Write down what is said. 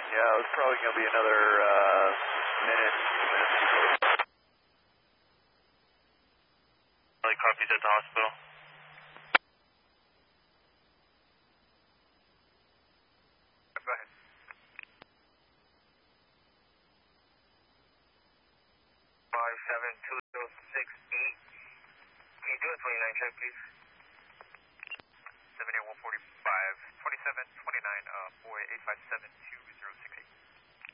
Yeah, it's probably going to be another minute. Copies at the hospital. Go ahead. 572068. Can you do a 29 check, please? 78145, 2729, boy 8572.